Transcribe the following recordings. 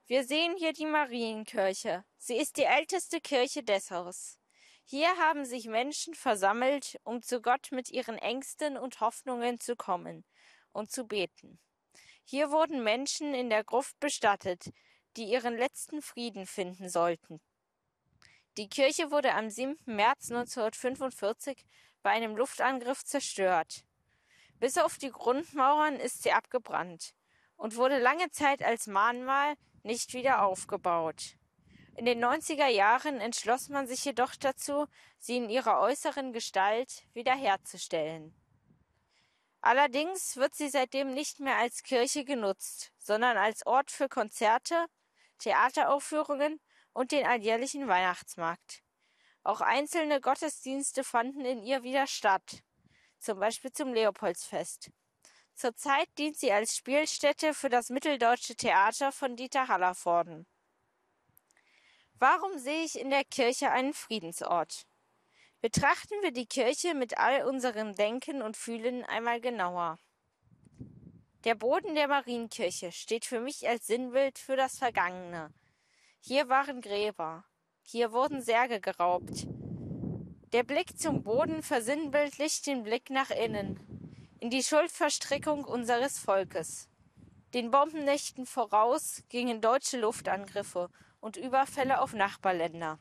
Wir sehen hier die Marienkirche. Sie ist die älteste Kirche Dessaus. Hier haben sich Menschen versammelt, um zu Gott mit ihren Ängsten und Hoffnungen zu kommen und zu beten. Hier wurden Menschen in der Gruft bestattet, die ihren letzten Frieden finden sollten. Die Kirche wurde am 7. März 1945 bei einem Luftangriff zerstört. Bis auf die Grundmauern ist sie abgebrannt und wurde lange Zeit als Mahnmal nicht wieder aufgebaut. In den 90er Jahren entschloss man sich jedoch dazu, sie in ihrer äußeren Gestalt wiederherzustellen. Allerdings wird sie seitdem nicht mehr als Kirche genutzt, sondern als Ort für Konzerte, Theateraufführungen und den alljährlichen Weihnachtsmarkt. Auch einzelne Gottesdienste fanden in ihr wieder statt, zum Beispiel zum Leopoldsfest. Zurzeit dient sie als Spielstätte für das Mitteldeutsche Theater von Dieter Hallervorden. Warum sehe ich in der Kirche einen Friedensort? Betrachten wir die Kirche mit all unserem Denken und Fühlen einmal genauer. Der Boden der Marienkirche steht für mich als Sinnbild für das Vergangene. Hier waren Gräber, hier wurden Särge geraubt. Der Blick zum Boden versinnbildlicht den Blick nach innen, in die Schuldverstrickung unseres Volkes. Den Bombennächten voraus gingen deutsche Luftangriffe und Überfälle auf Nachbarländer.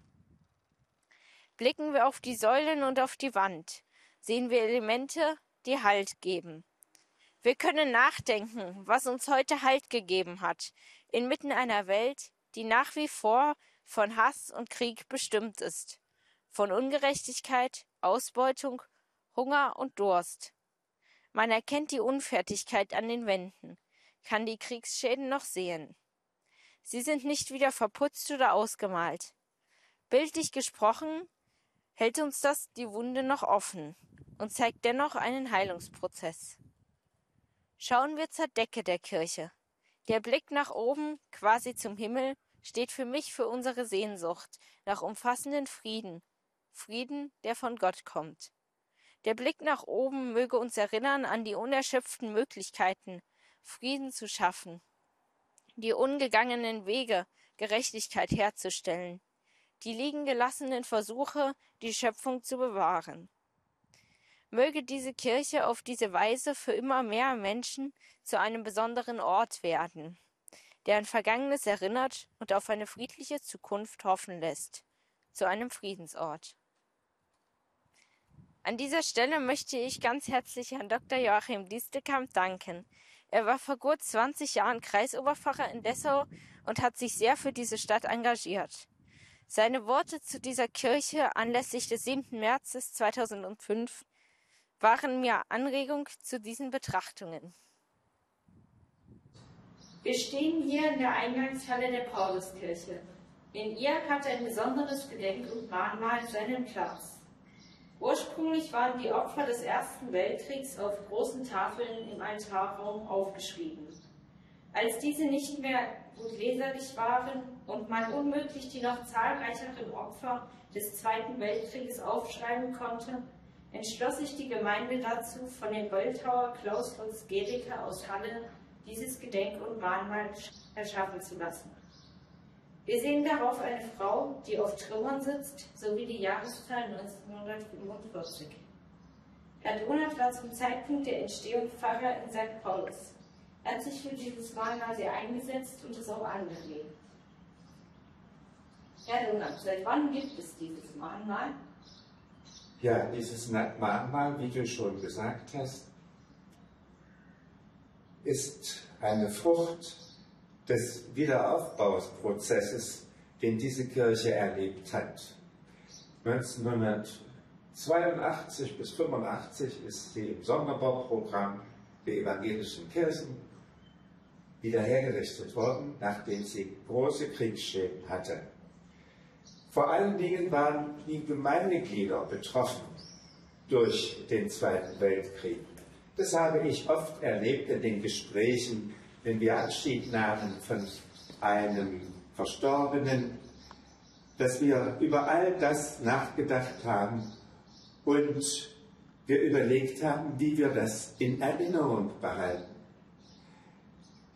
Blicken wir auf die Säulen und auf die Wand, sehen wir Elemente, die Halt geben. Wir können nachdenken, was uns heute Halt gegeben hat, inmitten einer Welt, die nach wie vor von Hass und Krieg bestimmt ist, von Ungerechtigkeit, Ausbeutung, Hunger und Durst. Man erkennt die Unfertigkeit an den Wänden, kann die Kriegsschäden noch sehen. Sie sind nicht wieder verputzt oder ausgemalt. Bildlich gesprochen hält uns das die Wunde noch offen und zeigt dennoch einen Heilungsprozess. Schauen wir zur Decke der Kirche. Der Blick nach oben, quasi zum Himmel, steht für mich für unsere Sehnsucht nach umfassenden Frieden, Frieden, der von Gott kommt. Der Blick nach oben möge uns erinnern an die unerschöpften Möglichkeiten, Frieden zu schaffen, die ungegangenen Wege, Gerechtigkeit herzustellen, die liegen gelassenen Versuche, die Schöpfung zu bewahren. Möge diese Kirche auf diese Weise für immer mehr Menschen zu einem besonderen Ort werden, der an Vergangenes erinnert und auf eine friedliche Zukunft hoffen lässt, zu einem Friedensort. An dieser Stelle möchte ich ganz herzlich Herrn Dr. Joachim Diestekamp danken. Er war vor gut 20 Jahren Kreisoberpfarrer in Dessau und hat sich sehr für diese Stadt engagiert. Seine Worte zu dieser Kirche anlässlich des 7. März 2005 waren mir Anregung zu diesen Betrachtungen. Wir stehen hier in der Eingangshalle der Pauluskirche. In ihr hat ein besonderes Gedenk- und Mahnmal seinen Platz. Ursprünglich waren die Opfer des Ersten Weltkriegs auf großen Tafeln im Altarraum aufgeschrieben. Als diese nicht mehr gut leserlich waren und man unmöglich die noch zahlreicheren Opfer des Zweiten Weltkrieges aufschreiben konnte, entschloss sich die Gemeinde dazu, von dem Bildhauer Klaus Lutz Gericke aus Halle dieses Gedenk- und Mahnmal erschaffen zu lassen. Wir sehen darauf eine Frau, die auf Trümmern sitzt, sowie die Jahreszahl 1945. Herr Donat war zum Zeitpunkt der Entstehung Pfarrer in St. Paulus. Er hat sich für dieses Mahnmal sehr eingesetzt und es auch angelegt. Herr Donat, seit wann gibt es dieses Mahnmal? Ja, dieses Mahnmal, wie du schon gesagt hast, ist eine Frucht des Wiederaufbauprozesses, den diese Kirche erlebt hat. 1982 bis 1985 ist sie im Sonderbauprogramm der evangelischen Kirchen wiederhergerichtet worden, nachdem sie große Kriegsschäden hatte. Vor allen Dingen waren die Gemeindeglieder betroffen durch den Zweiten Weltkrieg. Das habe ich oft erlebt in den Gesprächen, wenn wir Abschied nahmen von einem Verstorbenen, dass wir über all das nachgedacht haben und wir überlegt haben, wie wir das in Erinnerung behalten.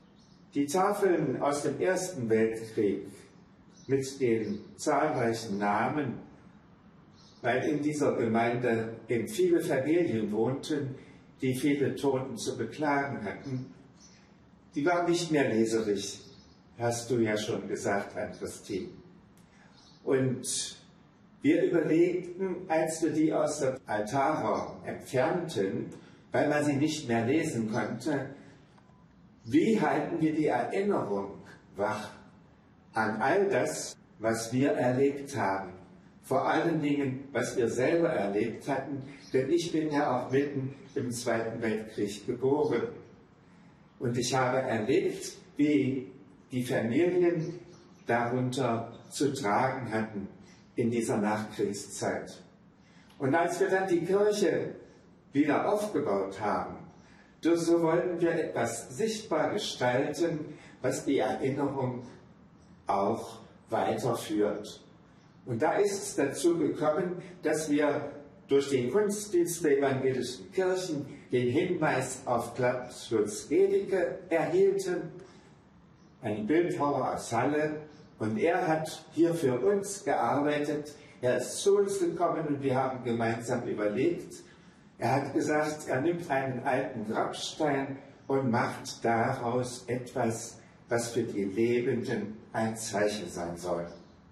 Die Tafeln aus dem Ersten Weltkrieg mit den zahlreichen Namen, weil in dieser Gemeinde eben viele Familien wohnten, die viele Toten zu beklagen hatten, die waren nicht mehr leserlich, hast du ja schon gesagt, Ann-Christine. Und wir überlegten, als wir die aus dem Altarraum entfernten, weil man sie nicht mehr lesen konnte, wie halten wir die Erinnerung wach an all das, was wir erlebt haben. Vor allen Dingen, was wir selber erlebt hatten, denn ich bin ja auch mitten im Zweiten Weltkrieg geboren. Und ich habe erlebt, wie die Familien darunter zu tragen hatten in dieser Nachkriegszeit. Und als wir dann die Kirche wieder aufgebaut haben, so wollten wir etwas sichtbar gestalten, was die Erinnerung auch weiterführt. Und da ist es dazu gekommen, dass wir durch den Kunstdienst der evangelischen Kirchen den Hinweis auf Klaus Lutz Gedicke erhielten, ein Bildhauer aus Halle, und er hat hier für uns gearbeitet. Er ist zu uns gekommen und wir haben gemeinsam überlegt. Er hat gesagt, er nimmt einen alten Grabstein und macht daraus etwas, was für die Lebenden ein Zeichen sein soll.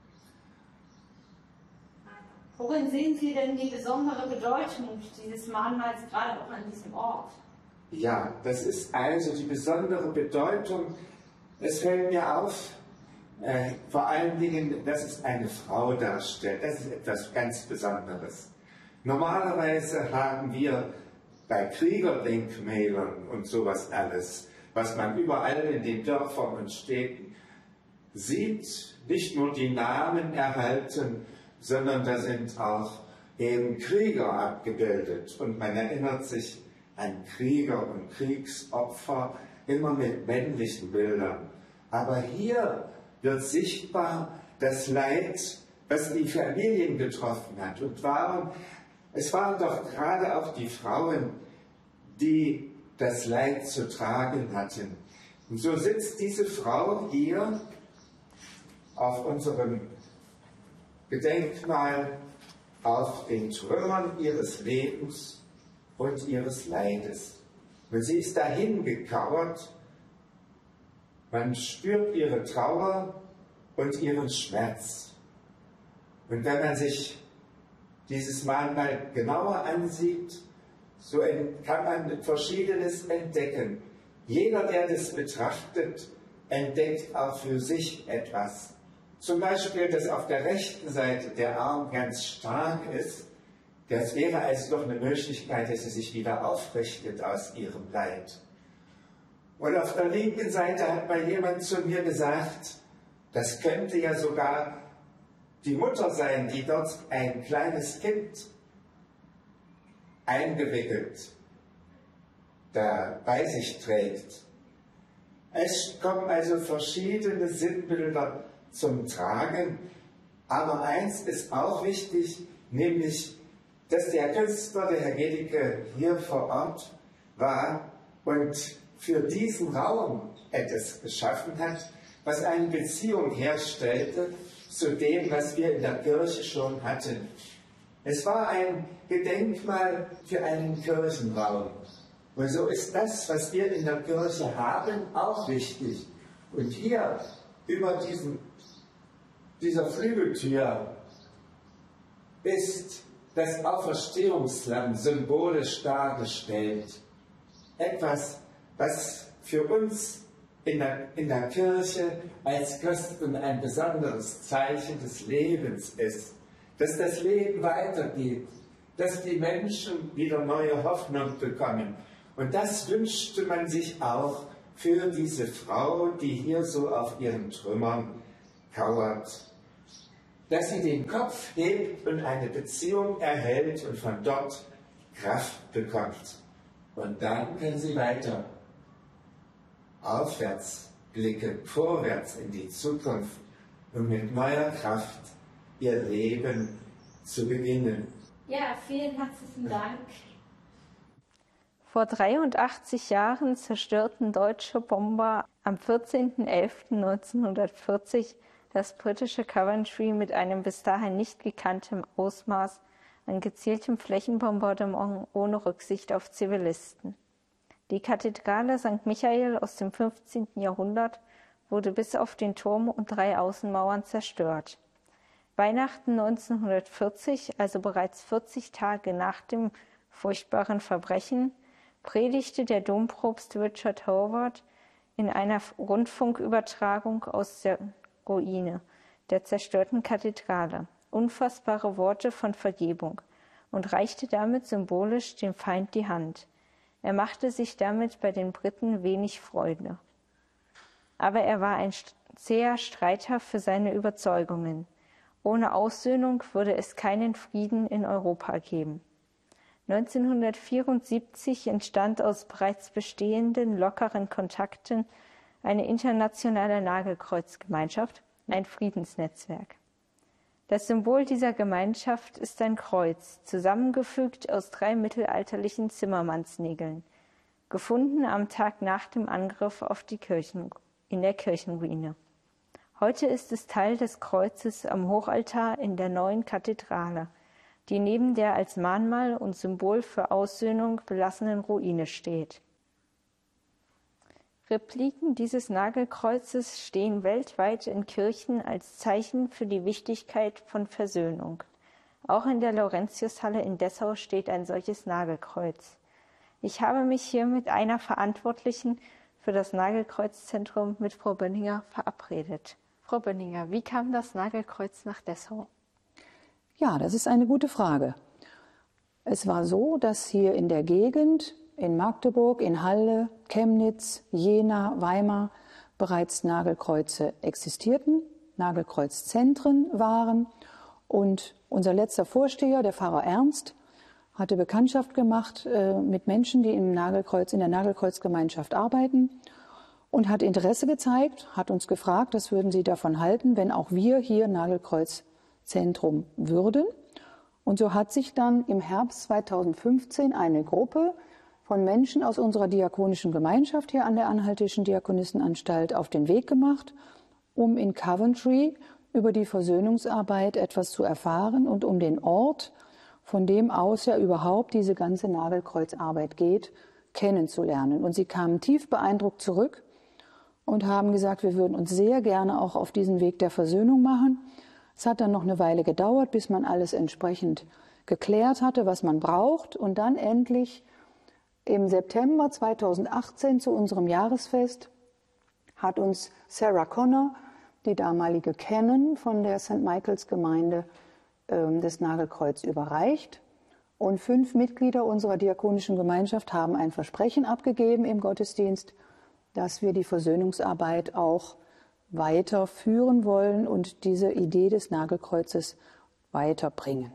Worin sehen Sie denn die besondere Bedeutung dieses Mahnmals, gerade auch an diesem Ort? Ja, das ist also die besondere Bedeutung. Es fällt mir auf, vor allen Dingen, dass es eine Frau darstellt. Das ist etwas ganz Besonderes. Normalerweise haben wir bei Kriegerdenkmälern und sowas alles, was man überall in den Dörfern und Städten sieht, nicht nur die Namen erhalten, sondern da sind auch eben Krieger abgebildet. Und man erinnert sich an Krieger und Kriegsopfer immer mit männlichen Bildern. Aber hier wird sichtbar das Leid, was die Familien getroffen hat. Und es waren doch gerade auch die Frauen, die das Leid zu tragen hatten. Und so sitzt diese Frau hier auf unserem Gedenkmal auf den Trümmern ihres Lebens und ihres Leides. Und sie ist dahin gekauert. Man spürt ihre Trauer und ihren Schmerz. Und wenn man sich dieses Mahnmal genauer ansieht, so kann man Verschiedenes entdecken. Jeder, der das betrachtet, entdeckt auch für sich etwas. Zum Beispiel, dass auf der rechten Seite der Arm ganz stark ist. Das wäre also doch eine Möglichkeit, dass sie sich wieder aufrichtet aus ihrem Leid. Und auf der linken Seite hat mal jemand zu mir gesagt, das könnte ja sogar die Mutter sein, die dort ein kleines Kind eingewickelt da bei sich trägt. Es kommen also verschiedene Sinnbilder zum Tragen, aber eins ist auch wichtig, nämlich, dass der Künstler, der Herr Gedicke, hier vor Ort war und für diesen Raum etwas geschaffen hat, was eine Beziehung herstellte zu dem, was wir in der Kirche schon hatten. Es war ein Gedenkmal für einen Kirchenraum. Und so ist das, was wir in der Kirche haben, auch wichtig. Und hier, über dieser Flügeltür, ist das Auferstehungslamm symbolisch dargestellt. Etwas, was für uns in der Kirche als Christen ein besonderes Zeichen des Lebens ist. Dass das Leben weitergeht, dass die Menschen wieder neue Hoffnung bekommen. Und das wünschte man sich auch für diese Frau, die hier so auf ihren Trümmern kauert. Dass sie den Kopf hebt und eine Beziehung erhält und von dort Kraft bekommt. Und dann kann sie weiter aufwärts blicken, vorwärts in die Zukunft und mit neuer Kraft ihr Leben zu beginnen. Ja, vielen herzlichen Dank. Vor 83 Jahren zerstörten deutsche Bomber am 14.11.1940 das britische Coventry mit einem bis dahin nicht gekannten Ausmaß an gezieltem Flächenbombardement ohne Rücksicht auf Zivilisten. Die Kathedrale St. Michael aus dem 15. Jahrhundert wurde bis auf den Turm und 3 Außenmauern zerstört. Weihnachten 1940, also bereits 40 Tage nach dem furchtbaren Verbrechen, predigte der Dompropst Richard Howard in einer Rundfunkübertragung aus der Ruine der zerstörten Kathedrale unfassbare Worte von Vergebung und reichte damit symbolisch dem Feind die Hand. Er machte sich damit bei den Briten wenig Freude. Aber er war ein zäher Streiter für seine Überzeugungen. Ohne Aussöhnung würde es keinen Frieden in Europa geben. 1974 entstand aus bereits bestehenden lockeren Kontakten eine internationale Nagelkreuzgemeinschaft, ein Friedensnetzwerk. Das Symbol dieser Gemeinschaft ist ein Kreuz, zusammengefügt aus 3 mittelalterlichen Zimmermannsnägeln, gefunden am Tag nach dem Angriff auf die in der Kirchenruine. Heute ist es Teil des Kreuzes am Hochaltar in der neuen Kathedrale, die neben der als Mahnmal und Symbol für Aussöhnung belassenen Ruine steht. Repliken dieses Nagelkreuzes stehen weltweit in Kirchen als Zeichen für die Wichtigkeit von Versöhnung. Auch in der Laurentiushalle in Dessau steht ein solches Nagelkreuz. Ich habe mich hier mit einer Verantwortlichen für das Nagelkreuzzentrum, mit Frau Bönninger, verabredet. Frau Bönninger, wie kam das Nagelkreuz nach Dessau? Ja, das ist eine gute Frage. Es war so, dass hier in der Gegend, in Magdeburg, in Halle, Chemnitz, Jena, Weimar bereits Nagelkreuze existierten, Nagelkreuzzentren waren. Und unser letzter Vorsteher, der Pfarrer Ernst, hatte Bekanntschaft gemacht mit Menschen, die in der Nagelkreuzgemeinschaft arbeiten und hat Interesse gezeigt, hat uns gefragt, was würden Sie davon halten, wenn auch wir hier Nagelkreuzzentrum würden. Und so hat sich dann im Herbst 2015 eine Gruppe von Menschen aus unserer diakonischen Gemeinschaft hier an der Anhaltischen Diakonissenanstalt auf den Weg gemacht, um in Coventry über die Versöhnungsarbeit etwas zu erfahren und um den Ort, von dem aus ja überhaupt diese ganze Nagelkreuzarbeit geht, kennenzulernen. Und sie kamen tief beeindruckt zurück und haben gesagt, wir würden uns sehr gerne auch auf diesen Weg der Versöhnung machen. Es hat dann noch eine Weile gedauert, bis man alles entsprechend geklärt hatte, was man braucht. Und dann endlich im September 2018 zu unserem Jahresfest hat uns Sarah Connor, die damalige Canon von der St. Michaels Gemeinde, das Nagelkreuz überreicht. Und 5 Mitglieder unserer diakonischen Gemeinschaft haben ein Versprechen abgegeben im Gottesdienst, dass wir die Versöhnungsarbeit auch weiterführen wollen und diese Idee des Nagelkreuzes weiterbringen.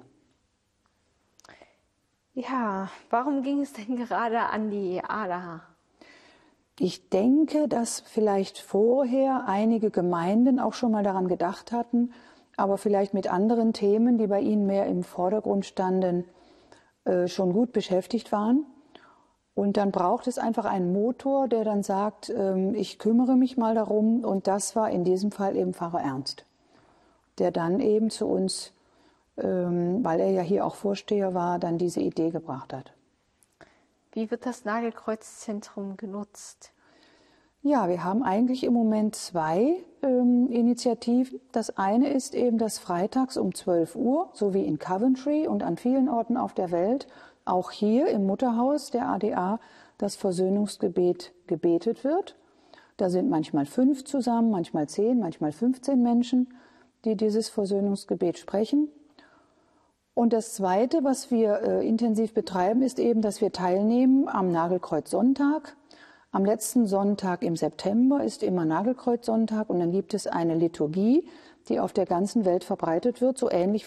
Ja, warum ging es denn gerade an die Ader? Ich denke, dass vielleicht vorher einige Gemeinden auch schon mal daran gedacht hatten, aber vielleicht mit anderen Themen, die bei ihnen mehr im Vordergrund standen, schon gut beschäftigt waren. Und dann braucht es einfach einen Motor, der dann sagt, ich kümmere mich mal darum. Und das war in diesem Fall eben Pfarrer Ernst, der dann eben zu uns, weil er ja hier auch Vorsteher war, dann diese Idee gebracht hat. Wie wird das Nagelkreuzzentrum genutzt? Ja, wir haben eigentlich im Moment 2 Initiativen. Das eine ist eben, dass freitags um 12 Uhr, so wie in Coventry und an vielen Orten auf der Welt, auch hier im Mutterhaus der ADA das Versöhnungsgebet gebetet wird. Da sind manchmal 5 zusammen, manchmal 10, manchmal 15 Menschen, die dieses Versöhnungsgebet sprechen. Und das Zweite, was wir intensiv betreiben, ist eben, dass wir teilnehmen am Nagelkreuz-Sonntag. Am letzten Sonntag im September ist immer Nagelkreuz-Sonntag und dann gibt es eine Liturgie, die auf der ganzen Welt verbreitet wird, so ähnlich